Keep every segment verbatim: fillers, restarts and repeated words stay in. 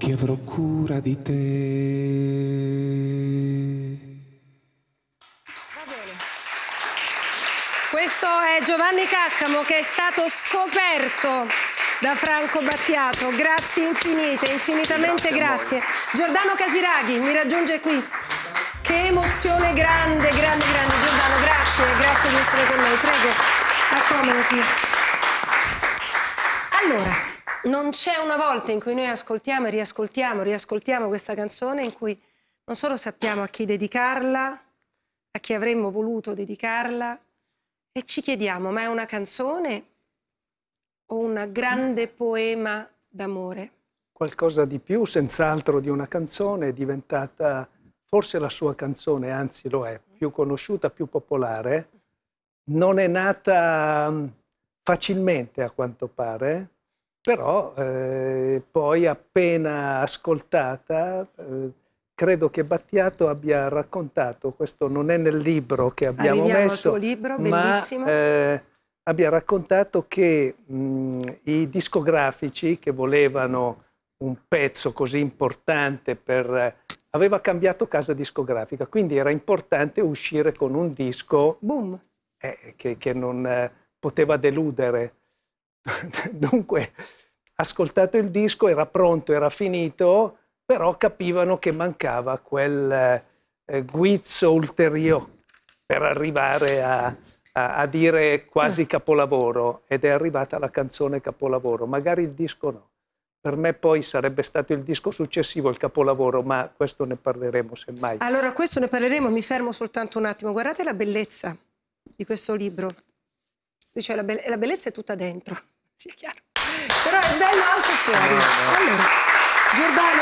che avrò cura di te. Va bene. Questo è Giovanni Caccamo, che è stato scoperto da Franco Battiato. Grazie infinite, infinitamente grazie. grazie. Giordano Casiraghi mi raggiunge qui. Che emozione grande, grande, grande. Giordano, grazie, grazie di essere con noi. Prego, accomodati. Allora, non c'è una volta in cui noi ascoltiamo e riascoltiamo, riascoltiamo questa canzone in cui non solo sappiamo a chi dedicarla, a chi avremmo voluto dedicarla, e ci chiediamo, ma è una canzone o un grande poema d'amore? Qualcosa di più, senz'altro, di una canzone. È diventata forse la sua canzone, anzi lo è, più conosciuta, più popolare. Non è nata facilmente, a quanto pare, però eh, poi appena ascoltata eh, credo che Battiato abbia raccontato, questo non è nel libro che abbiamo Arriviamo messo, al tuo libro, ma bellissimo. eh, abbia raccontato che mh, i discografici che volevano un pezzo così importante per... aveva cambiato casa discografica, quindi era importante uscire con un disco Boom. Eh, che, che non eh, poteva deludere. Dunque, ascoltato il disco, era pronto, era finito, però capivano che mancava quel eh, guizzo ulteriore per arrivare a, a, a dire quasi capolavoro, ed è arrivata la canzone capolavoro. Magari il disco no. Per me poi sarebbe stato il disco successivo il capolavoro, ma questo ne parleremo semmai. Allora, questo ne parleremo, mi fermo soltanto un attimo. Guardate la bellezza di questo libro. Cioè, la, be la bellezza è tutta dentro, sia chiaro. Però è bello anche fuori. No, no. Allora, Giordano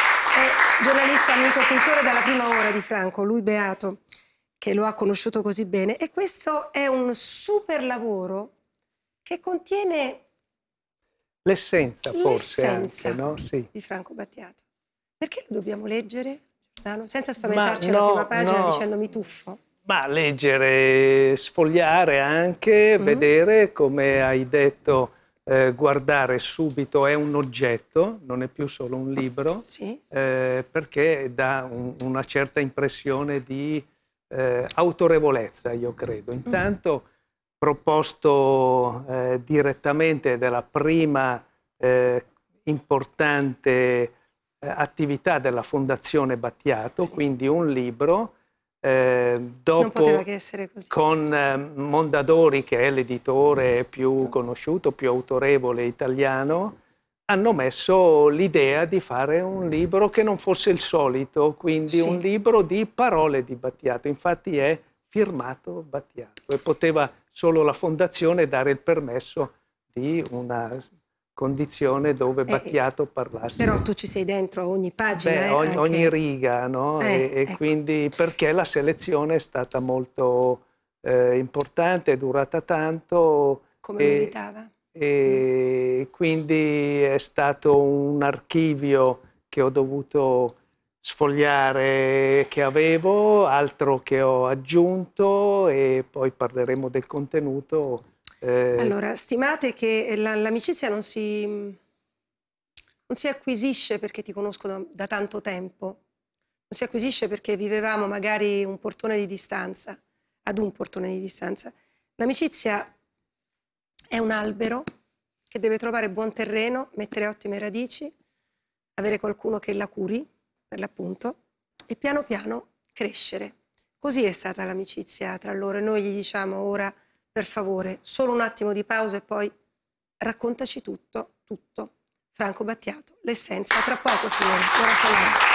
è giornalista, amico, cultore dalla prima ora di Franco, lui beato, che lo ha conosciuto così bene. E questo è un super lavoro che contiene l'essenza, forse, anche, no? Sì. Di Franco Battiato. Perché lo dobbiamo leggere, Giordano? Senza spaventarci Ma alla no, prima pagina no. dicendo mi tuffo. Ma leggere, sfogliare anche, Mm. vedere, come hai detto, eh, guardare subito, è un oggetto, non è più solo un libro, Sì. eh, perché dà un, una certa impressione di eh, autorevolezza, io credo. Intanto, mm. proposto eh, direttamente della prima eh, importante eh, attività della Fondazione Battiato, sì. Quindi un libro. Eh, dopo, non poteva che essere così. Con eh, Mondadori, che è l'editore più conosciuto, più autorevole italiano, hanno messo l'idea di fare un libro che non fosse il solito, quindi sì. Un libro di parole di Battiato. Infatti è firmato Battiato e poteva solo la Fondazione dare il permesso di una condizione dove Battiato eh, parlasse. Però tu ci sei dentro a ogni pagina. Beh, eh, ogni, anche... ogni riga, no? Eh, e, e ecco. Quindi perché la selezione è stata molto eh, importante, è durata tanto. Come e, meritava. E mm. quindi è stato un archivio che ho dovuto sfogliare, che avevo, altro che ho aggiunto, e poi parleremo del contenuto. Eh... Allora, stimate che l'amicizia non si... non si acquisisce perché ti conosco da, da tanto tempo, non si acquisisce perché vivevamo magari un portone di distanza, ad un portone di distanza. L'amicizia è un albero che deve trovare buon terreno, mettere ottime radici, avere qualcuno che la curi, per l'appunto, e piano piano crescere. Così è stata l'amicizia tra loro, e noi gli diciamo ora, per favore, solo un attimo di pausa e poi raccontaci tutto, tutto. Franco Battiato, l'essenza. Tra poco, signori. Buona serata.